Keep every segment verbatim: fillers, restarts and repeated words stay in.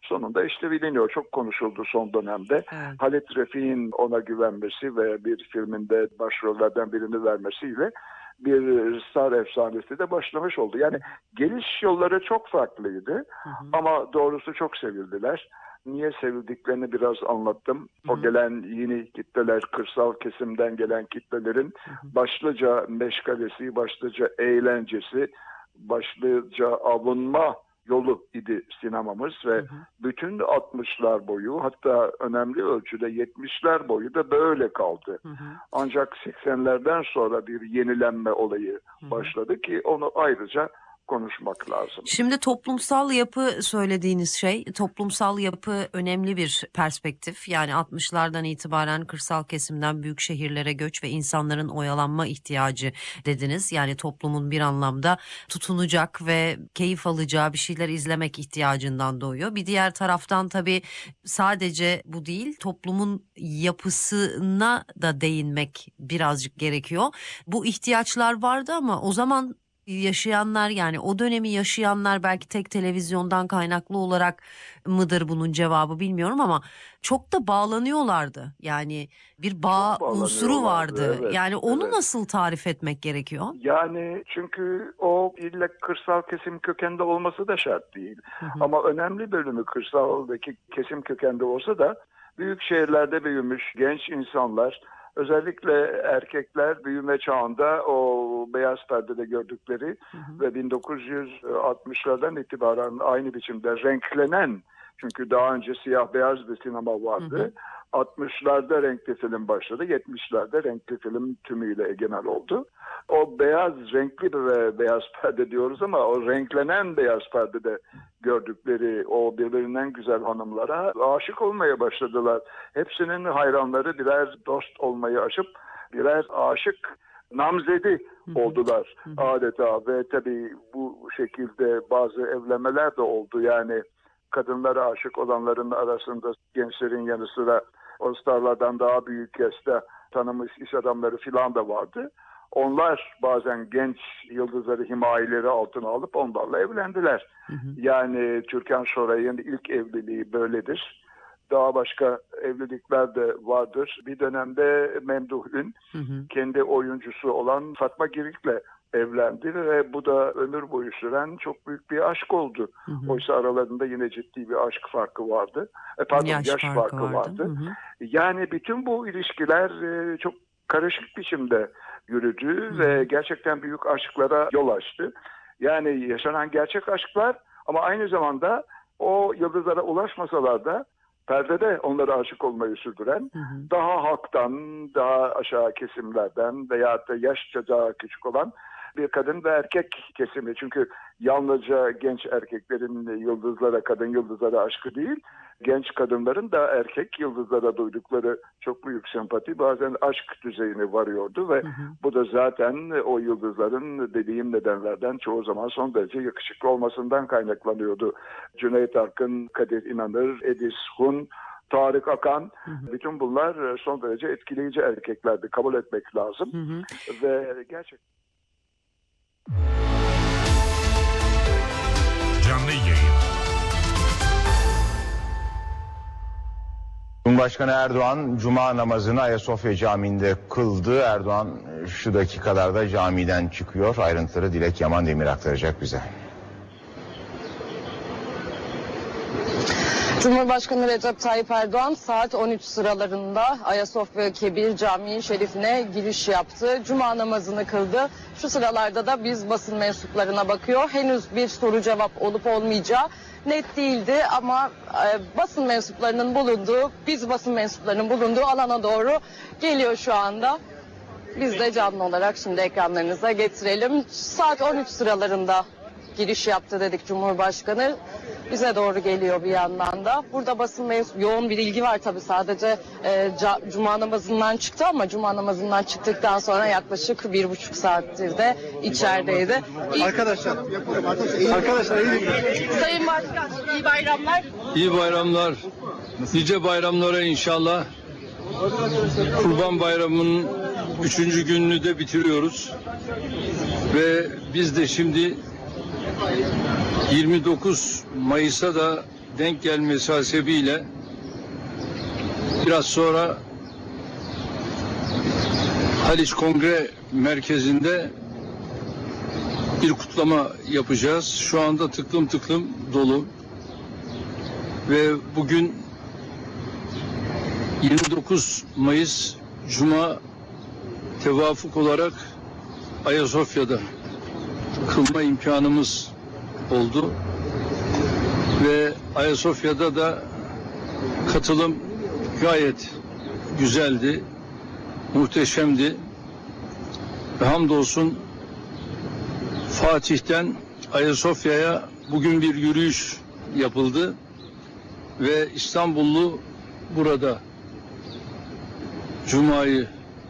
sonunda işte biliniyor. Çok konuşuldu son dönemde. Evet. Halit Refik'in ona güvenmesi ve bir filminde başrollerden birini vermesiyle bir star efsanesi de başlamış oldu. Yani geliş yolları çok farklıydı. Hı hı. Ama doğrusu çok sevildiler. Niye sevildiklerini biraz anlattım. Hı hı. O gelen yeni kitleler, kırsal kesimden gelen kitlelerin Hı hı. başlıca meşgalesi, başlıca eğlencesi, başlıca avunma yolu idi sinemamız ve Hı hı. bütün altmışlar boyu, hatta önemli ölçüde yetmişler boyu da böyle kaldı. Hı hı. Ancak seksenlerden sonra bir yenilenme olayı Hı hı. başladı ki onu ayrıca konuşmak lazım. Şimdi toplumsal yapı söylediğiniz şey, toplumsal yapı önemli bir perspektif. Yani altmışlardan itibaren kırsal kesimden büyük şehirlere göç ve insanların oyalanma ihtiyacı dediniz. Yani toplumun bir anlamda tutunacak ve keyif alacağı bir şeyler izlemek ihtiyacından doğuyor. Bir diğer taraftan tabii sadece bu değil, toplumun yapısına da değinmek birazcık gerekiyor. Bu ihtiyaçlar vardı ama o zaman yaşayanlar, yani o dönemi yaşayanlar, belki tek televizyondan kaynaklı olarak mıdır bunun cevabı bilmiyorum ama çok da bağlanıyorlardı. Yani bir bağ Çok unsuru bağlanıyorlardı, vardı. evet, Yani onu evet. nasıl tarif etmek gerekiyor? Yani çünkü o ille kırsal kesim kökenli olması da şart değil. Hı hı. Ama önemli bölümü kırsaldaki kesim kökenli olsa da büyük şehirlerde büyümüş genç insanlar, özellikle erkekler büyüme çağında o beyaz perdede gördükleri Hı hı. ve bin dokuz yüz altmışlardan itibaren aynı biçimde renklenen, çünkü daha önce siyah beyaz bir sinema vardı. Hı hı. altmışlarda renkli film başladı. yetmişlerde renkli film tümüyle egemen oldu. O beyaz, renkli ve beyaz perde diyoruz ama o renklenen beyaz perdede gördükleri o birbirinden güzel hanımlara aşık olmaya başladılar. Hepsinin hayranları birer dost olmayı aşıp birer aşık namzedi oldular Hı hı. adeta ve tabii bu şekilde bazı evlenmeler de oldu. Yani kadınlara aşık olanların arasında gençlerin yanı sıra o starlardan daha büyük yaşta tanınmış iş adamları filan da vardı. Onlar bazen genç yıldızları, himayeleri altına alıp onlarla evlendiler. Hı hı. Yani Türkan Şoray'ın ilk evliliği böyledir. Daha başka evlilikler de vardır. Bir dönemde Memduh Ün Hı hı. kendi oyuncusu olan Fatma Girik'le evlendi ve bu da ömür boyu süren çok büyük bir aşk oldu. Hı hı. Oysa aralarında yine ciddi bir aşk farkı vardı. E, pardon yaş, Yaş farkı, farkı vardı. vardı. Hı hı. Yani bütün bu ilişkiler e, çok karışık biçimde yürüdü Hı ve hı. gerçekten büyük aşklara yol açtı. Yani yaşanan gerçek aşklar ama aynı zamanda o yıldızlara ulaşmasalar da perdede onlara aşık olmayı sürdüren, Hı hı. daha halktan, daha aşağı kesimlerden veya da yaşça daha küçük olan bir kadın ve erkek kesimi. Çünkü yalnızca genç erkeklerin yıldızlara, kadın yıldızlara aşkı değil, genç kadınların da erkek yıldızlara duydukları çok büyük sempati, bazen aşk düzeyine varıyordu ve Hı hı. bu da zaten o yıldızların dediğim nedenlerden çoğu zaman son derece yakışıklı olmasından kaynaklanıyordu. Cüneyt Arkın, Kadir İnanır, Edis Hun, Tarık Akan, Hı hı. bütün bunlar son derece etkileyici erkeklerdi. Kabul etmek lazım. Hı hı. Ve gerçekten Canlı yayın. Cumhurbaşkanı Erdoğan Cuma namazını Ayasofya Camii'nde kıldı. Erdoğan şu dakikalarda camiden çıkıyor. Ayrıntıları Dilek Yaman Demir aktaracak bize. Cumhurbaşkanı Recep Tayyip Erdoğan saat on üç sıralarında Ayasofya Kebir Camii Şerifine giriş yaptı. Cuma namazını kıldı. Şu sıralarda da biz basın mensuplarına bakıyor. Henüz bir soru cevap olup olmayacağı net değildi ama e, basın mensuplarının bulunduğu, biz basın mensuplarının bulunduğu alana doğru geliyor şu anda. Biz de canlı olarak şimdi ekranlarınıza getirelim. Saat on üç sıralarında giriş yaptı dedik Cumhurbaşkanı. Bize doğru geliyor bir yandan da. Burada basın mensubu yoğun bir ilgi var tabii, sadece e, ca, Cuma namazından çıktı ama Cuma namazından çıktıktan sonra yaklaşık bir buçuk saattir de içerideydi. Arkadaşlar, arkadaşlar iyi. Sayın Başkan, iyi bayramlar. İyi bayramlar. Nice bayramlara inşallah. Kurban Bayramı'nın üçüncü gününü de bitiriyoruz. Ve biz de şimdi yirmi dokuz Mayıs'a da denk gelmesi hasebiyle biraz sonra Haliç Kongre Merkezi'nde bir kutlama yapacağız. Şu anda tıklım tıklım dolu ve bugün yirmi dokuz Mayıs Cuma tevafuk olarak Ayasofya'da kılma imkanımız oldu ve Ayasofya'da da katılım gayet güzeldi, muhteşemdi ve hamdolsun Fatih'ten Ayasofya'ya bugün bir yürüyüş yapıldı ve İstanbullu burada Cuma'yı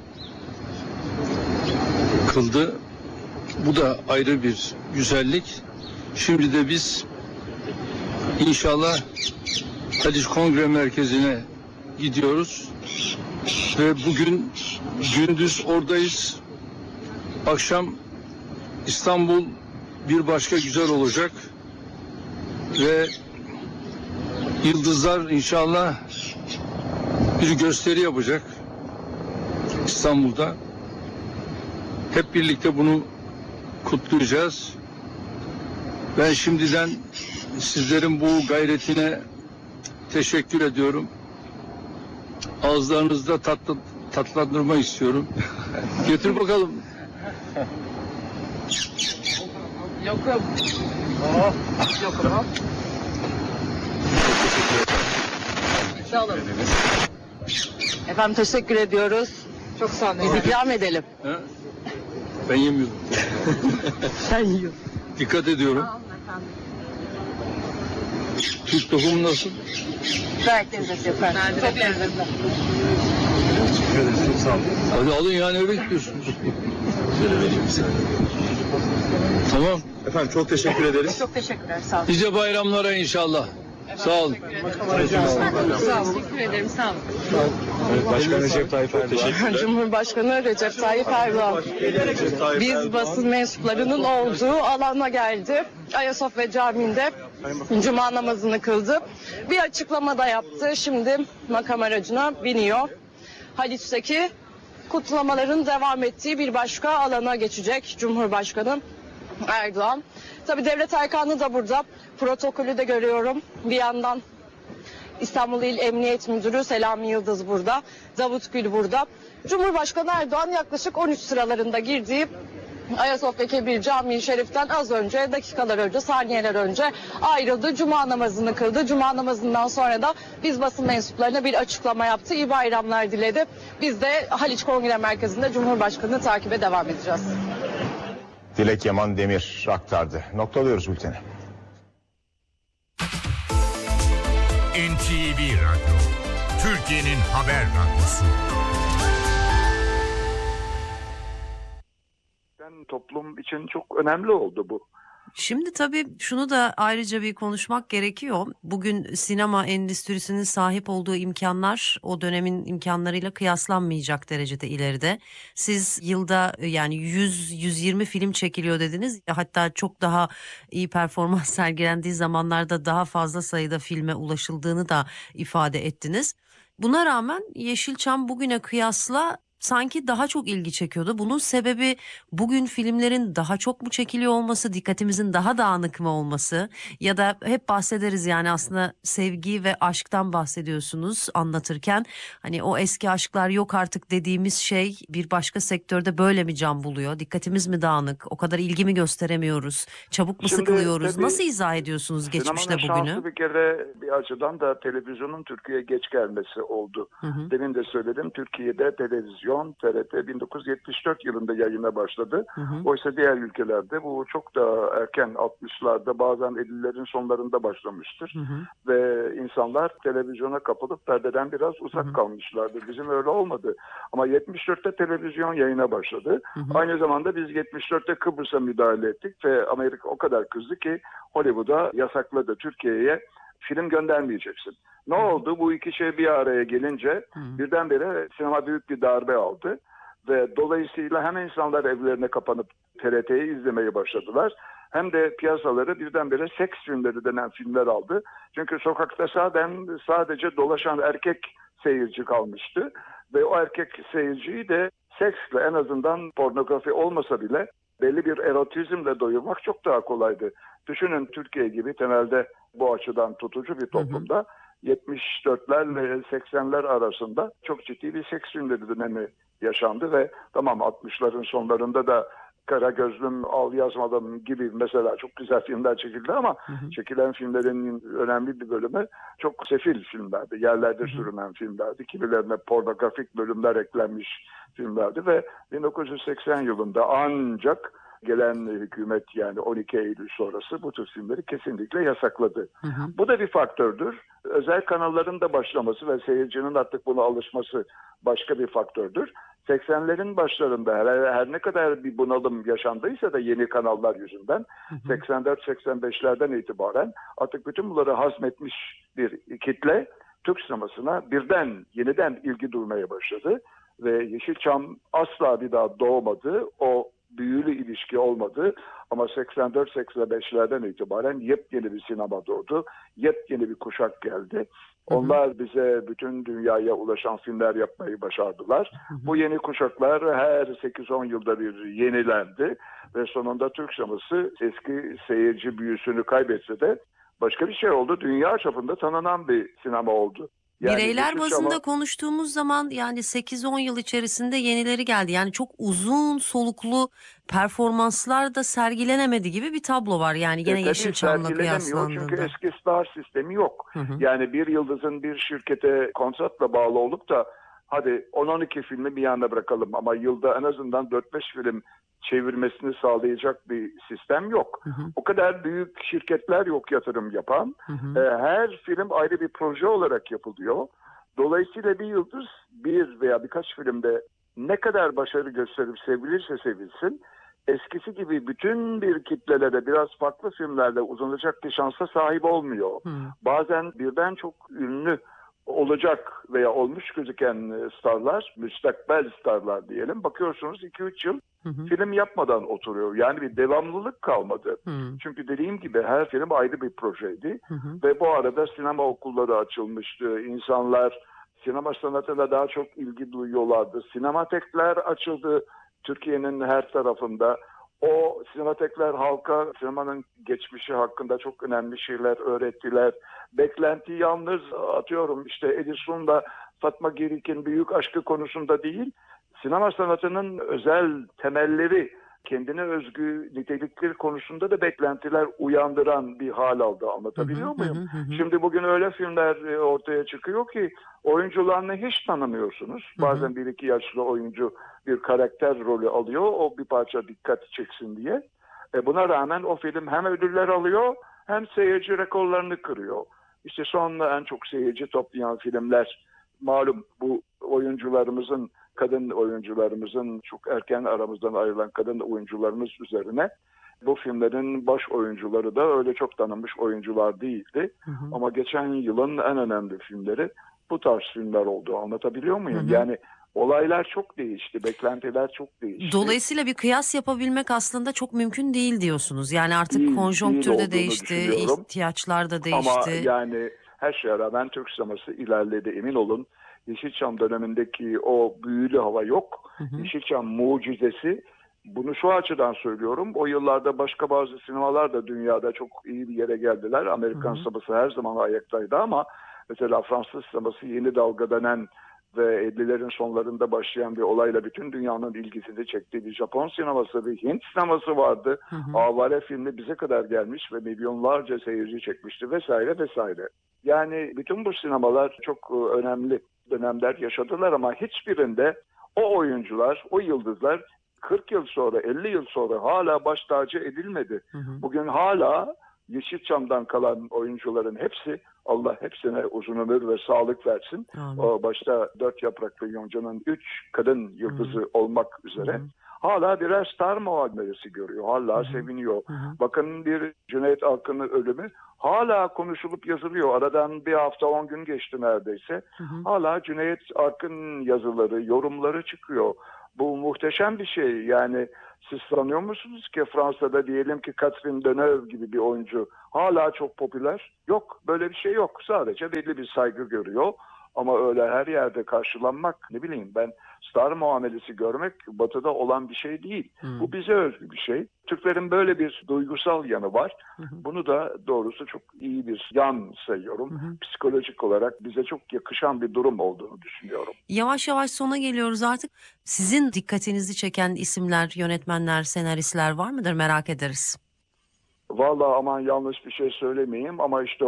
kıldı. Bu da ayrı bir güzellik. Şimdi de biz inşallah Haliç Kongre Merkezi'ne gidiyoruz ve bugün gündüz oradayız. Akşam İstanbul bir başka güzel olacak ve Yıldızlar inşallah bir gösteri yapacak İstanbul'da. Hep birlikte bunu kutlayacağız. Ben şimdiden sizlerin bu gayretine teşekkür ediyorum. Ağızlarınızda tatlı, tatlandırma istiyorum. Getir bakalım. Yok yok. Yok yok. Sağ olun. Efendim teşekkür ediyoruz. Çok sağ olun. Biz ikram edelim. Ha? Ben yemiyorum. Sen yiyorsun. Dikkat ediyorum. Türk tohumu nasıl? Gayet lezzetli efendim. Çok lezzetli. Hadi alın ya, ne bekliyorsunuz? Şöyle vereyim bir saniye. Tamam. Efendim çok teşekkür ederiz. Çok teşekkürler. Sağ olun. Nice bayramlara inşallah. Sağ olun. Sağ olun. Teşekkür ederim. Sağ olun. Evet, Başkan Recep Tayyip Erdoğan. Cumhurbaşkanı Recep Tayyip Erdoğan. Biz basın mensuplarının olduğu alana geldi. Ayasofya Camii'nde Cuma namazını kıldı. Bir açıklama da yaptı. Şimdi makam aracına biniyor. Haliç'teki kutlamaların devam ettiği bir başka alana geçecek Cumhurbaşkanı Erdoğan. Tabii Devlet Erkanı da burada. Protokolü de görüyorum. Bir yandan İstanbul İl Emniyet Müdürü Selami Yıldız burada. Davut Gül burada. Cumhurbaşkanı Erdoğan yaklaşık on üç sıralarında girdiği Ayasofya Kebir Camii Şerif'ten az önce, dakikalar önce, saniyeler önce ayrıldı. Cuma namazını kıldı. Cuma namazından sonra da biz basın mensuplarına bir açıklama yaptı. İyi bayramlar diledi. Biz de Haliç Kongre Merkezi'nde Cumhurbaşkanı'nı takibe devam edeceğiz. Dilek Yaman Demir aktardı. Noktalıyoruz bülteni. N T V Radyo, Türkiye'nin haber radyosu. Toplum için çok önemli oldu bu. Şimdi tabii şunu da ayrıca bir konuşmak gerekiyor. Bugün sinema endüstrisinin sahip olduğu imkanlar o dönemin imkanlarıyla kıyaslanmayacak derecede ileride. Siz yılda yani yüz yüz yirmi film çekiliyor dediniz. Hatta çok daha iyi performans sergilendiği zamanlarda daha fazla sayıda filme ulaşıldığını da ifade ettiniz. Buna rağmen Yeşilçam bugüne kıyasla sanki daha çok ilgi çekiyordu. Bunun sebebi bugün filmlerin daha çok mu çekiliyor olması, dikkatimizin daha dağınık mı olması ya da hep bahsederiz yani aslında sevgi ve aşktan bahsediyorsunuz anlatırken. Hani o eski aşklar yok artık dediğimiz şey bir başka sektörde böyle mi can buluyor? Dikkatimiz mi dağınık? O kadar ilgi mi gösteremiyoruz? Çabuk mu Şimdi sıkılıyoruz? tabii Nasıl izah ediyorsunuz geçmişte sinemanın bugünü? şansı bir kere bir açıdan da televizyonun Türkiye'ye geç gelmesi oldu. Hı hı. Demin de söyledim, Türkiye'de televizyon T R T bin dokuz yüz yetmiş dört yılında yayına başladı. Hı hı. Oysa diğer ülkelerde bu çok daha erken altmışlarda bazen ellilerin sonlarında başlamıştır. Hı hı. Ve insanlar televizyona kapılıp perdeden biraz uzak Hı hı. kalmışlardır. Bizim öyle olmadı. Ama yetmiş dörtte televizyon yayına başladı. Hı hı. Aynı zamanda biz yetmiş dörtte Kıbrıs'a müdahale ettik ve Amerika o kadar kızdı ki Hollywood'a yasakladı. Türkiye'ye film göndermeyeceksin. Ne oldu? Bu iki şey bir araya gelince Hı. birdenbire sinema büyük bir darbe aldı. Ve dolayısıyla hem insanlar evlerine kapanıp T R T'yi izlemeye başladılar hem de piyasaları birdenbire seks filmleri denen filmler aldı. Çünkü sokakta zaten sadece dolaşan erkek seyirci kalmıştı. Ve o erkek seyirciyi de seksle, en azından pornografi olmasa bile belli bir erotizmle doyurmak çok daha kolaydı. Düşünün, Türkiye gibi temelde bu açıdan tutucu bir toplumda, hı hı, yetmiş dörtlerle seksenler arasında çok ciddi bir seks filmleri dönemi yaşandı ve tamam, altmışların sonlarında da Kara Gözlüm, Al Yazmalım gibi mesela çok güzel filmler çekildi ama hı hı. çekilen filmlerin önemli bir bölümü çok sefil filmlerdi. Yerlerde hı hı. sürünen filmlerdi. Kimilerine pornografik bölümler eklenmiş filmlerdi ve bin dokuz yüz seksen yılında ancak gelen hükümet, yani on iki Eylül sonrası bu tür filmleri kesinlikle yasakladı. Hı hı. Bu da bir faktördür. Özel kanalların da başlaması ve seyircinin artık buna alışması başka bir faktördür. seksenlerin başlarında her, her ne kadar bir bunalım yaşandıysa da yeni kanallar yüzünden, hı hı. seksen dört seksen beşlerden itibaren artık bütün bunları hazmetmiş bir kitle Türk sinemasına birden yeniden ilgi duymaya başladı. Ve Yeşilçam asla bir daha doğmadı. O büyülü ilişki olmadı ama seksen dört seksen beşlerden itibaren yepyeni bir sinema doğdu. Yepyeni bir kuşak geldi. Onlar bize bütün dünyaya ulaşan filmler yapmayı başardılar. Hı hı. Bu yeni kuşaklar her sekiz on yılda bir yenilendi ve sonunda Türk sineması eski seyirci büyüsünü kaybetse de başka bir şey oldu. Dünya çapında tanınan bir sinema oldu. Yani bireyler bazında ama konuştuğumuz zaman yani sekiz on yıl içerisinde yenileri geldi. Yani çok uzun soluklu performanslar da sergilenemedi gibi bir tablo var. Yani gene e, Yeşilçam'la kıyaslandığında. Çünkü eski star sistemi yok. Hı hı. Yani bir yıldızın bir şirkete kontratla bağlı olup da hadi on on iki filmi bir yana bırakalım ama yılda en azından dört beş film çevirmesini sağlayacak bir sistem yok. Hı hı. O kadar büyük şirketler yok yatırım yapan. Hı hı. Ee, her film ayrı bir proje olarak yapılıyor. Dolayısıyla bir yıldız bir veya birkaç filmde ne kadar başarı gösterip sevilirse sevilsin, eskisi gibi bütün bir kitlelere biraz farklı filmlerle uzanacak bir şansa sahip olmuyor. Hı. Bazen birden çok ünlü olacak veya olmuş gözüken starlar, müstakbel starlar diyelim, bakıyorsunuz iki üç yıl hı hı. film yapmadan oturuyor. Yani bir devamlılık kalmadı. Hı. Çünkü dediğim gibi her film ayrı bir projeydi. Hı hı. Ve bu arada sinema okulları açılmıştı. İnsanlar sinema sanatına daha çok ilgi duyuyorlardı. Sinematekler açıldı Türkiye'nin her tarafında. O sinematekler halka sinemanın geçmişi hakkında çok önemli şeyler öğrettiler. Beklenti yalnız atıyorum işte Edison'la Fatma Girik'in büyük aşkı konusunda değil, sinema sanatının özel temelleri, kendine özgü nitelikleri konusunda da beklentiler uyandıran bir hal aldı. Anlatabiliyor hı hı, muyum? Hı hı. Şimdi bugün öyle filmler ortaya çıkıyor ki oyuncularını hiç tanımıyorsunuz. Hı hı. Bazen bir iki yaşlı oyuncu bir karakter rolü alıyor, o bir parça dikkat çeksin diye. E buna rağmen o film hem ödüller alıyor hem seyirci rekorlarını kırıyor. İşte sonra en çok seyirci toplayan filmler, malum bu oyuncularımızın, kadın oyuncularımızın çok erken aramızdan ayrılan kadın oyuncularımız üzerine bu filmlerin baş oyuncuları da öyle çok tanınmış oyuncular değildi. Hı hı. Ama geçen yılın en önemli filmleri bu tarz filmler oldu. Anlatabiliyor muyum? Hı hı. Yani olaylar çok değişti, beklentiler çok değişti. Dolayısıyla bir kıyas yapabilmek aslında çok mümkün değil diyorsunuz. Yani artık değil, konjonktür de değişti, ihtiyaçlar da değişti. Ama yani her şeye rağmen Türk sineması ilerledi, emin olun. Yeşilçam dönemindeki o büyülü hava yok. Hı hı. Yeşilçam mucizesi. Bunu şu açıdan söylüyorum. O yıllarda başka bazı sinemalar da dünyada çok iyi bir yere geldiler. Amerikan hı hı. sineması her zaman ayaktaydı ama mesela Fransız sineması yeni dalga denen ve ellilerin sonlarında başlayan bir olayla bütün dünyanın ilgisini çektiği bir Japon sineması, bir Hint sineması vardı. Hı hı. Avare filmi bize kadar gelmiş ve milyonlarca seyirci çekmişti vesaire vesaire. Yani bütün bu sinemalar çok önemli dönemler yaşadılar ama hiçbirinde o oyuncular, o yıldızlar kırk yıl sonra, elli yıl sonra hala baş tacı edilmedi. Hı hı. Bugün hala Yeşilçam'dan kalan oyuncuların hepsi, Allah hepsine uzun ömür ve sağlık versin. Amin. O başta Dört Yapraklı Yonca'nın üç kadın yıldızı hı. olmak üzere. Hı. Hala birer star muamelesi görüyor. Hala hı. seviniyor. Hı hı. Bakın bir Cüneyt Arkın'ın ölümü hala konuşulup yazılıyor. Aradan bir hafta on gün geçti neredeyse. Hı hı. Hala Cüneyt Arkın yazıları, yorumları çıkıyor. Bu muhteşem bir şey. Yani siz sanıyor musunuz ki Fransa'da diyelim ki Catherine Deneuve gibi bir oyuncu hala çok popüler? Yok, böyle bir şey yok. Sadece belli bir saygı görüyor. Ama öyle her yerde karşılanmak, ne bileyim ben, star muamelesi görmek Batı'da olan bir şey değil. Hmm. Bu bize özgü bir şey. Türklerin böyle bir duygusal yanı var. Hı hı. Bunu da doğrusu çok iyi bir yan sayıyorum. Hı hı. Psikolojik olarak bize çok yakışan bir durum olduğunu düşünüyorum. Yavaş yavaş sona geliyoruz artık. Sizin dikkatinizi çeken isimler, yönetmenler, senaristler var mıdır? Merak ederiz. Vallahi aman yanlış bir şey söylemeyeyim ama işte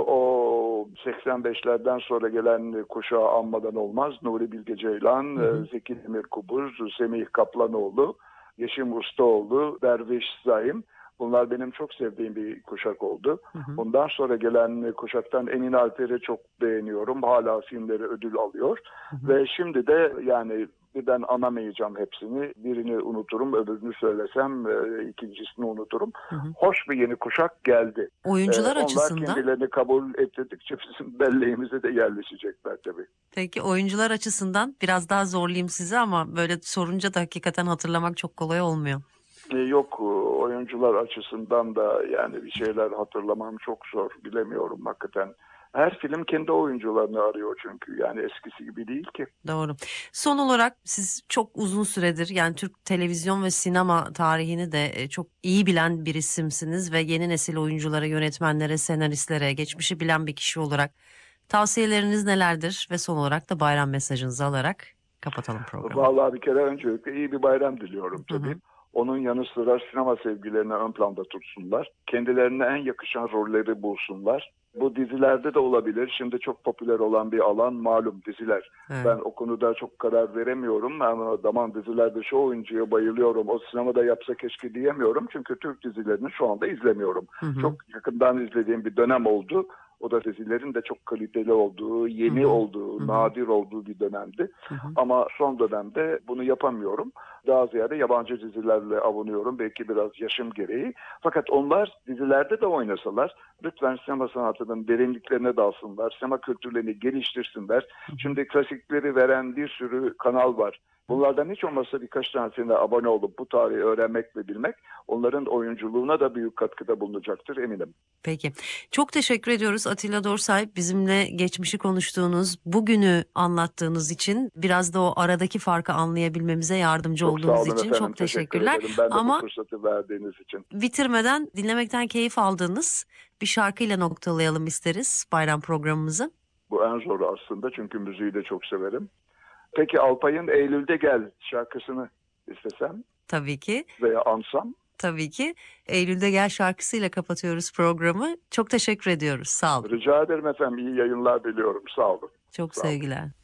o seksen beşlerden sonra gelen kuşağı anmadan olmaz. Nuri Bilge Ceylan, hı hı. Zeki Demirkubuz, Semih Kaplanoğlu, Yeşim Ustaoğlu, Derviş Zaim. Bunlar benim çok sevdiğim bir kuşak oldu. Hı hı. Bundan sonra gelen kuşaktan Emin Alper'i çok beğeniyorum. Hala filmleri ödül alıyor. Hı hı. Ve şimdi de yani birden anamayacağım hepsini. Birini unuturum, öbürünü söylesem ikincisini unuturum. Hı hı. Hoş bir yeni kuşak geldi. Oyuncular ee, açısından? Onlar kendilerini kabul ettirdikçe bizim belleğimize de yerleşecekler tabii. Peki oyuncular açısından biraz daha zorlayayım sizi ama böyle sorunca da hakikaten hatırlamak çok kolay olmuyor. Yok, oyuncular açısından da yani bir şeyler hatırlamam çok zor, bilemiyorum hakikaten. Her film kendi oyuncularını arıyor çünkü yani eskisi gibi değil ki. Doğru. Son olarak siz çok uzun süredir yani Türk televizyon ve sinema tarihini de çok iyi bilen bir isimsiniz ve yeni nesil oyunculara, yönetmenlere, senaristlere, geçmişi bilen bir kişi olarak tavsiyeleriniz nelerdir? Ve son olarak da bayram mesajınızı alarak kapatalım programı. Vallahi bir kere öncelikle iyi bir bayram diliyorum tabii. Hı hı. Onun yanı sıra sinema sevgilerini ön planda tutsunlar. Kendilerine en yakışan rolleri bulsunlar. Bu dizilerde de olabilir. Şimdi çok popüler olan bir alan malum diziler. Evet. Ben o konuda çok karar veremiyorum. Ama zaman dizilerde şu oyuncuya bayılıyorum, o sinemada yapsa keşke diyemiyorum. Çünkü Türk dizilerini şu anda izlemiyorum. Hı hı. Çok yakından izlediğim bir dönem oldu. O da dizilerin de çok kaliteli olduğu, yeni hı hı. olduğu, hı hı. nadir olduğu bir dönemdi. Hı hı. Ama son dönemde bunu yapamıyorum. Daha ziyade yabancı dizilerle avunuyorum. Belki biraz yaşım gereği. Fakat onlar dizilerde de oynasalar lütfen sinema sanatının derinliklerine dalsınlar. Sinema kültürlerini geliştirsinler. Hı hı. Şimdi klasikleri veren bir sürü kanal var. Bunlardan hiç olmazsa birkaç tanesine abone olup bu tarihi öğrenmek ve bilmek onların oyunculuğuna da büyük katkıda bulunacaktır eminim. Peki. Çok teşekkür ediyoruz Atilla Dorsay. Bizimle geçmişi konuştuğunuz, bugünü anlattığınız için, biraz da o aradaki farkı anlayabilmemize yardımcı çok olduğunuz için efendim, çok teşekkürler. Teşekkür ben de Ama bu fırsatı verdiğiniz için. Bitirmeden dinlemekten keyif aldığınız bir şarkıyla noktalayalım isteriz bayram programımızı. Bu en zoru aslında çünkü müziği de çok severim. Peki Alpay'ın Eylül'de Gel şarkısını istesem? Tabii ki. Veya ansam? Tabii ki. Eylül'de Gel şarkısıyla kapatıyoruz programı. Çok teşekkür ediyoruz. Sağ olun. Rica ederim efendim. İyi yayınlar diliyorum. Sağ olun. Çok Sağ sevgiler. Olun.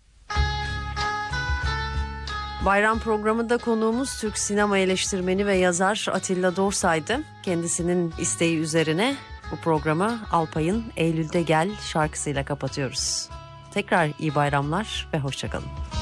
Bayram programında konuğumuz Türk sinema eleştirmeni ve yazar Atilla Dorsay'dı. Kendisinin isteği üzerine bu programı Alpay'ın Eylül'de Gel şarkısıyla kapatıyoruz. Tekrar iyi bayramlar ve hoşça kalın.